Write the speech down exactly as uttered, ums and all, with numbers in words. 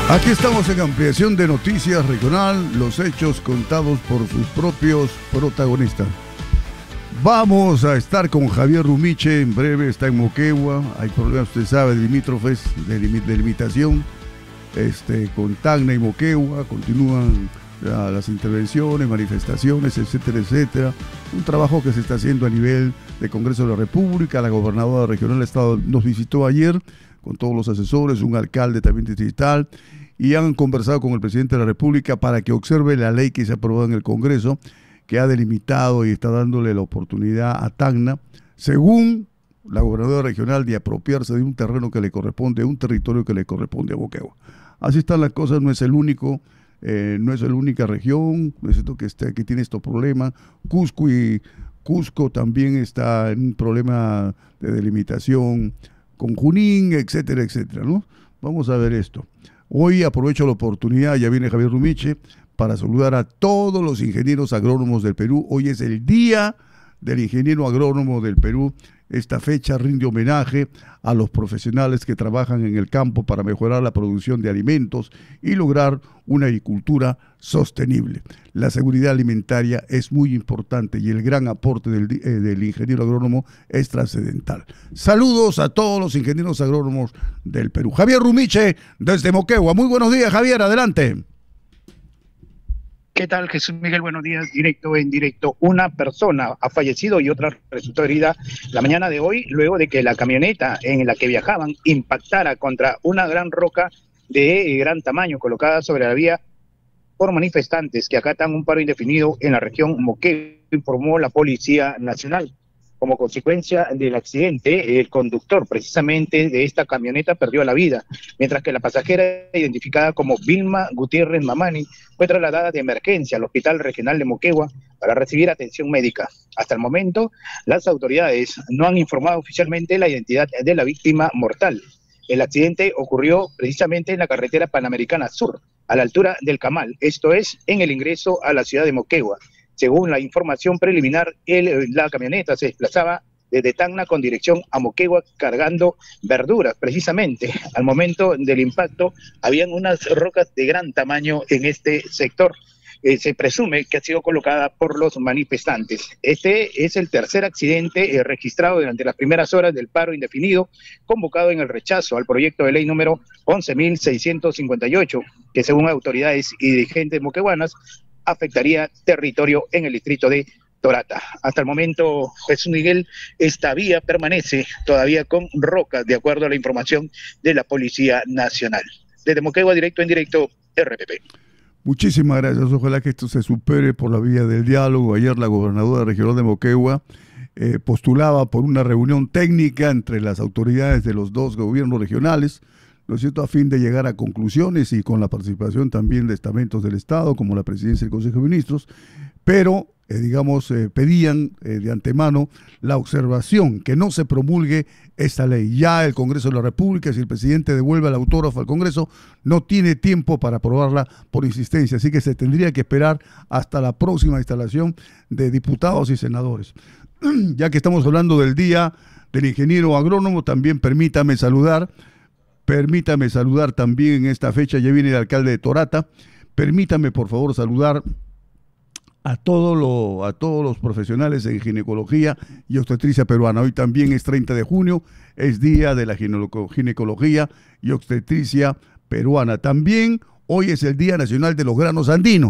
Aquí estamos en ampliación de Noticias Regional, los hechos contados por sus propios protagonistas. Vamos a estar con Javier Rumiche, en breve está en Moquegua, hay problemas, usted sabe, de limítrofes, de delimitación, este, con Tacna y Moquegua, continúan la, las intervenciones, manifestaciones, etcétera, etcétera. Un trabajo que se está haciendo a nivel de Congreso de la República. La gobernadora regional del Estado nos visitó ayer con todos los asesores, un alcalde también distrital, y han conversado con el presidente de la República para que observe la ley que se aprobó en el Congreso, que ha delimitado y está dándole la oportunidad a Tacna, según la gobernadora regional, de apropiarse de un terreno que le corresponde, un territorio que le corresponde a Moquegua. Así están las cosas, no es el único, eh, no es la única región, necesito que, esté, que tiene estos problemas. Cusco y Cusco también está en un problema de delimitación con Junín, etcétera, etcétera, ¿no? Vamos a ver esto. Hoy aprovecho la oportunidad, ya viene Javier Rumiche, para saludar a todos los ingenieros agrónomos del Perú. Hoy es el Día del Ingeniero Agrónomo del Perú. Esta fecha rinde homenaje a los profesionales que trabajan en el campo para mejorar la producción de alimentos y lograr una agricultura sostenible. La seguridad alimentaria es muy importante y el gran aporte del, eh, del ingeniero agrónomo es trascendental. Saludos a todos los ingenieros agrónomos del Perú. Javier Rumiche, desde Moquegua. Muy buenos días, Javier, adelante. ¿Qué tal, Jesús Miguel? Buenos días. Directo en directo. Una persona ha fallecido y otra resultó herida la mañana de hoy, luego de que la camioneta en la que viajaban impactara contra una gran roca de gran tamaño colocada sobre la vía por manifestantes que acatan un paro indefinido en la región Moquegua, informó la Policía Nacional. Como consecuencia del accidente, el conductor precisamente de esta camioneta perdió la vida, mientras que la pasajera, identificada como Vilma Gutiérrez Mamani, fue trasladada de emergencia al Hospital Regional de Moquegua para recibir atención médica. Hasta el momento, las autoridades no han informado oficialmente la identidad de la víctima mortal. El accidente ocurrió precisamente en la carretera Panamericana Sur, a la altura del Camal, esto es, en el ingreso a la ciudad de Moquegua. Según la información preliminar, el, la camioneta se desplazaba desde Tacna con dirección a Moquegua cargando verduras. Precisamente al momento del impacto habían unas rocas de gran tamaño en este sector. Eh, se presume que ha sido colocada por los manifestantes. Este es el tercer accidente eh, registrado durante las primeras horas del paro indefinido, convocado en el rechazo al proyecto de ley número once mil seiscientos cincuenta y ocho, que según autoridades y dirigentes moqueguanas, afectaría territorio en el distrito de Torata. Hasta el momento, Jesús Miguel, esta vía permanece todavía con rocas, de acuerdo a la información de la Policía Nacional. Desde Moquegua, directo en directo, R P P. Muchísimas gracias. Ojalá que esto se supere por la vía del diálogo. Ayer la gobernadora regional de Moquegua eh, postulaba por una reunión técnica entre las autoridades de los dos gobiernos regionales, ¿no es cierto?, a fin de llegar a conclusiones y con la participación también de estamentos del Estado, como la Presidencia del Consejo de Ministros, pero, eh, digamos, eh, pedían eh, de antemano la observación, que no se promulgue esta ley. Ya el Congreso de la República, si el presidente devuelve al autógrafo al Congreso, no tiene tiempo para aprobarla por insistencia, así que se tendría que esperar hasta la próxima instalación de diputados y senadores. Ya que estamos hablando del Día del Ingeniero Agrónomo, también permítame saludar Permítame saludar también en esta fecha, ya viene el alcalde de Torata, permítame por favor saludar a, todo lo, a todos los profesionales en ginecología y obstetricia peruana. Hoy también es treinta de junio, es Día de la Ginecología y Obstetricia Peruana. También hoy es el Día Nacional de los Granos Andinos.